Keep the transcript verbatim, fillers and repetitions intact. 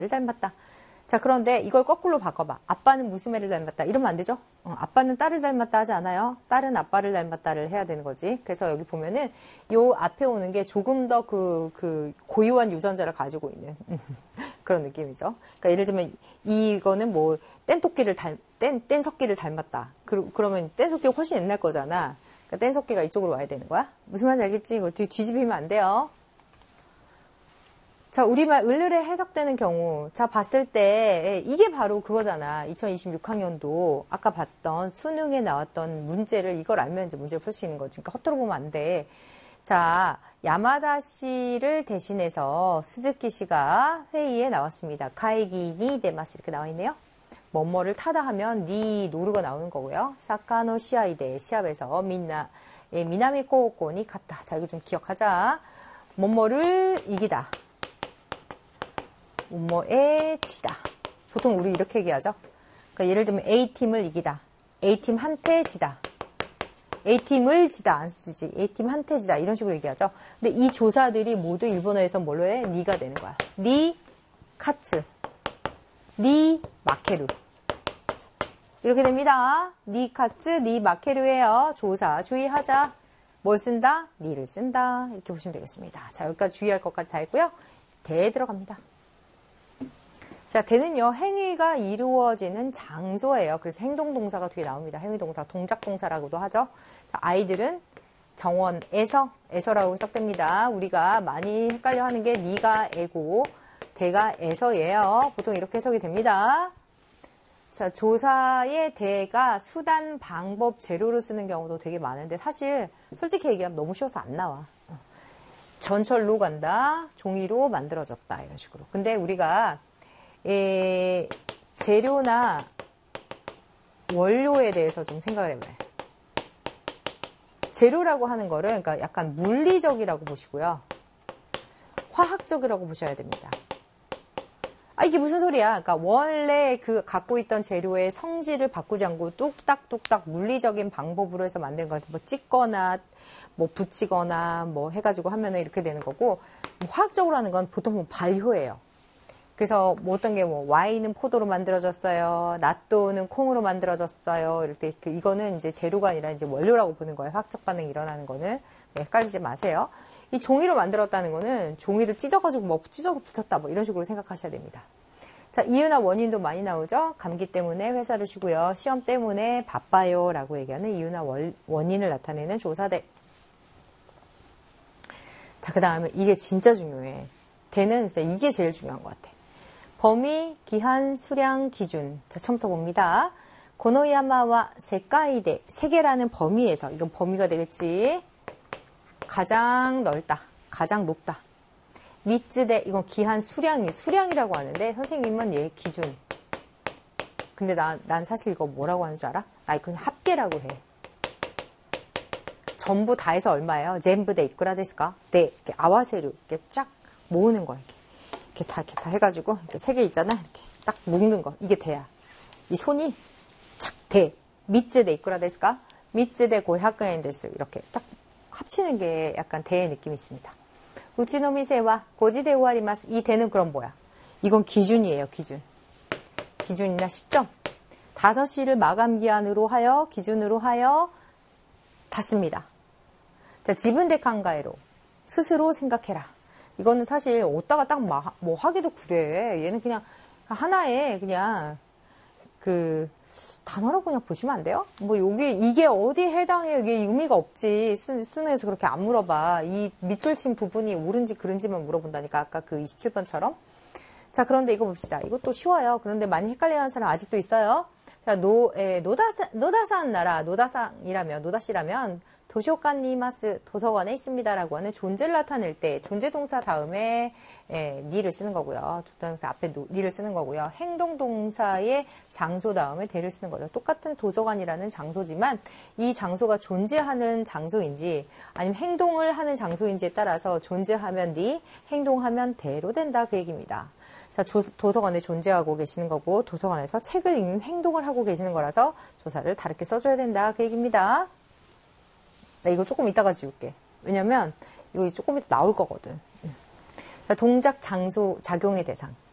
닮았다. 자, 그런데 이걸 거꾸로 바꿔봐. 아빠는 무슨 애를 닮았다. 이러면 안 되죠? 어, 아빠는 딸을 닮았다 하지 않아요? 딸은 아빠를 닮았다를 해야 되는 거지. 그래서 여기 보면은 요 앞에 오는 게 조금 더 그, 그 고유한 유전자를 가지고 있는 그런 느낌이죠. 그러니까 예를 들면 이거는 뭐 뗀토끼를 닮, 뗀, 뗀석기를 닮았다. 그, 그러면 뗀석기가 훨씬 옛날 거잖아. 그러니까 뗀석기가 이쪽으로 와야 되는 거야? 무슨 말인지 알겠지? 이거 뒤, 뒤집히면 안 돼요. 자, 우리말 을을에 해석되는 경우, 자, 봤을 때, 이게 바로 그거잖아. 이천이십육 학년도 아까 봤던 수능에 나왔던 문제를 이걸 알면 이제 문제를 풀 수 있는 거지. 그러니까 헛들어 보면 안 돼. 자, 야마다 씨를 대신해서 스즈키 씨가 회의에 나왔습니다. 카이기 니 데마스 이렇게 나와 있네요. 뭐뭐를 타다 하면 니 노루가 나오는 거고요. 사카노 시아이데 시합에서 민나, 예, 미나미 코오코니 갔다. 자, 이거 좀 기억하자. 뭐뭐를 이기다. 뭐에 지다. 보통 우리 이렇게 얘기하죠. 그러니까 예를 들면 A팀을 이기다. A팀한테 지다. A팀을 지다. 안 쓰지. A팀한테 지다. 이런 식으로 얘기하죠. 근데 이 조사들이 모두 일본어에서 뭘로 해? 니가 되는 거야. 니 카츠. 니 마케루. 이렇게 됩니다. 니 카츠, 니 마케루예요. 조사 주의하자. 뭘 쓴다? 니를 쓴다. 이렇게 보시면 되겠습니다. 자, 여기까지 주의할 것까지 다 했고요. 대 들어갑니다. 자, 대는요, 행위가 이루어지는 장소예요. 그래서 행동동사가 뒤에 나옵니다. 행위동사, 동작동사라고도 하죠. 자, 아이들은 정원에서, 에서라고 해석됩니다. 우리가 많이 헷갈려 하는 게 니가 에고, 대가 에서예요. 보통 이렇게 해석이 됩니다. 자, 조사의 대가 수단, 방법, 재료로 쓰는 경우도 되게 많은데 사실 솔직히 얘기하면 너무 쉬워서 안 나와. 전철로 간다, 종이로 만들어졌다, 이런 식으로. 근데 우리가 에, 재료나 원료에 대해서 좀 생각을 해봐요. 재료라고 하는 거를 그러니까 약간 물리적이라고 보시고요. 화학적이라고 보셔야 됩니다. 아, 이게 무슨 소리야? 그러니까 원래 그 갖고 있던 재료의 성질을 바꾸지 않고 뚝딱뚝딱 물리적인 방법으로 해서 만든 거, 뭐 찍거나 뭐 붙이거나 뭐 해가지고 하면은 이렇게 되는 거고, 화학적으로 하는 건 보통 뭐 발효예요. 그래서 뭐 어떤 게 뭐 와인은 포도로 만들어졌어요. 낫또는 콩으로 만들어졌어요. 이럴 때 이거는 이제 재료가 아니라 이제 원료라고 보는 거예요. 화학적 반응이 일어나는 거는. 네, 헷갈리지 마세요. 이 종이로 만들었다는 거는 종이를 찢어가지고 뭐 찢어서 붙였다 뭐 이런 식으로 생각하셔야 됩니다. 자, 이유나 원인도 많이 나오죠. 감기 때문에 회사를 쉬고요. 시험 때문에 바빠요 라고 얘기하는 이유나 원, 원인을 나타내는 조사대. 자, 그 다음에 이게 진짜 중요해. 대는 진짜 이게 제일 중요한 것 같아. 범위, 기한, 수량, 기준. 자, 처음부터 봅니다. 고노야마와 세카이데, 세계라는 범위에서, 이건 범위가 되겠지. 가장 넓다, 가장 높다. 미츠대, 이건 기한, 수량이, 수량이라고 하는데, 선생님은 얘 기준. 근데 나, 난 사실 이거 뭐라고 하는 줄 알아? 나 이거 그냥 합계라고 해. 전부 다 해서 얼마예요? 젠부대 이쿠라 데스까? 네, 이렇게 아와세루, 이렇게 쫙 모으는 거야, 이렇게. 이렇게 다, 이렇게 다 해가지고, 이렇게 세 개 있잖아. 이렇게 딱 묶는 거. 이게 대야. 이 손이 착, 대. 미츠대 이쿠라 데스까? 미츠대 고백엔 데스. 이렇게 딱 합치는 게 약간 대의 느낌이 있습니다. 우치노미세와 고지대 오아리마스. 이 대는 그럼 뭐야? 이건 기준이에요, 기준. 기준이나 시점. 다섯 시를 마감 기한으로 하여, 기준으로 하여 닫습니다. 자, 지분대 칸가에로. 스스로 생각해라. 이거는 사실 오다가 딱 뭐 하기도 그래. 얘는 그냥 하나의 그냥 그 단어라고 그냥 보시면 안 돼요? 뭐 여기 이게 어디에 해당해요? 이게 의미가 없지. 수, 수능에서 그렇게 안 물어봐. 이 밑줄 친 부분이 옳은지 그른지만 물어본다니까. 아까 그 이십칠 번처럼. 자, 그런데 이거 봅시다. 이것도 쉬워요. 그런데 많이 헷갈려하는 사람 아직도 있어요. 자, 노, 에, 노다사, 노다산 나라, 노다상이라면, 노다시라면 도시오카니마스 도서관에 있습니다라고 하는 존재를 나타낼 때 존재 동사 다음에 예, 니를 쓰는 거고요. 조동사 앞에 노, 니를 쓰는 거고요. 행동 동사의 장소 다음에 대를 쓰는 거죠. 똑같은 도서관이라는 장소지만 이 장소가 존재하는 장소인지 아니면 행동을 하는 장소인지에 따라서 존재하면 니, 행동하면 대로 된다 그 얘기입니다. 자, 조, 도서관에 존재하고 계시는 거고 도서관에서 책을 읽는 행동을 하고 계시는 거라서 조사를 다르게 써줘야 된다 그 얘기입니다. 나 이거 조금 이따가 지울게. 왜냐면 이거 조금 이따 나올 거거든. 자, 동작, 장소, 작용의 대상.